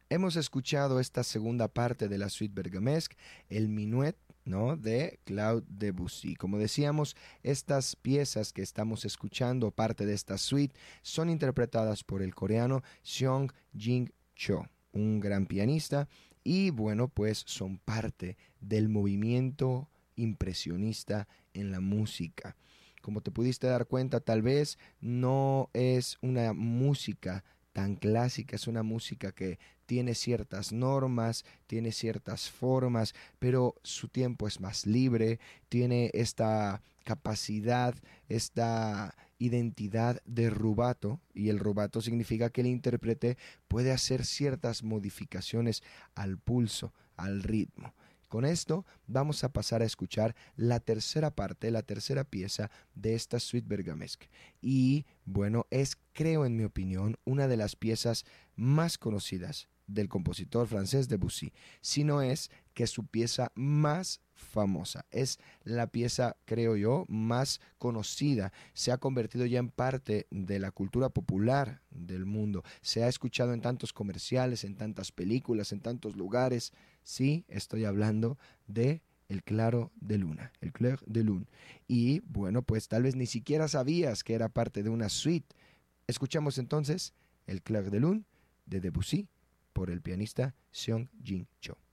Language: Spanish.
Hemos escuchado esta segunda parte de la suite bergamesque, el Minuet, ¿no?, de Claude Debussy. Como decíamos, estas piezas que estamos escuchando, parte de esta suite, son interpretadas por el coreano Seong Jin Cho, un gran pianista, y bueno, pues son parte del movimiento impresionista en la música. Como te pudiste dar cuenta, tal vez no es una música tan clásica, es una música que tiene ciertas normas, tiene ciertas formas, pero su tiempo es más libre, tiene esta capacidad, esta identidad de rubato, y el rubato significa que el intérprete puede hacer ciertas modificaciones al pulso, al ritmo. Con esto vamos a pasar a escuchar la tercera parte, la tercera pieza de esta suite bergamesque. Y bueno, es, creo en mi opinión, una de las piezas más conocidas del compositor francés Debussy, si no es que su pieza más famosa. Es la pieza, creo yo, más conocida. Se ha convertido ya en parte de la cultura popular del mundo. Se ha escuchado en tantos comerciales, en tantas películas, en tantos lugares. Sí, estoy hablando de El Claro de Luna, el Clair de Lune. Y bueno, pues tal vez ni siquiera sabías que era parte de una suite. Escuchamos entonces El Clair de Lune de Debussy por el pianista Seong Jin Cho.